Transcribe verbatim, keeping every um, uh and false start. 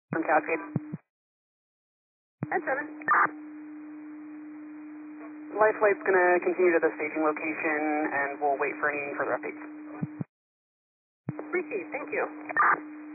from Cascade. ten seven. Life flight's going to continue to the staging location, and we'll wait for any further updates. Appreciate it. Thank you.